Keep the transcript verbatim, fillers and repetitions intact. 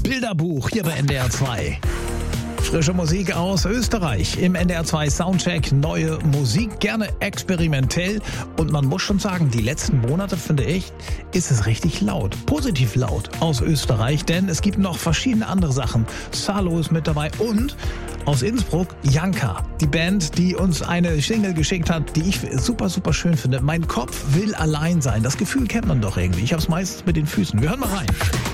Bilderbuch hier bei N D R zwei. Frische Musik aus Österreich im N D R zwei Soundcheck. Neue Musik, gerne experimentell. Und man muss schon sagen, die letzten Monate, finde ich, ist es richtig laut. Positiv laut aus Österreich, denn es gibt noch verschiedene andere Sachen. Salo ist mit dabei und aus Innsbruck Janka, die Band, die uns eine Single geschickt hat, die ich super, super schön finde. Mein Kopf will allein sein. Das Gefühl kennt man doch irgendwie. Ich habe es meistens mit den Füßen. Wir hören mal rein.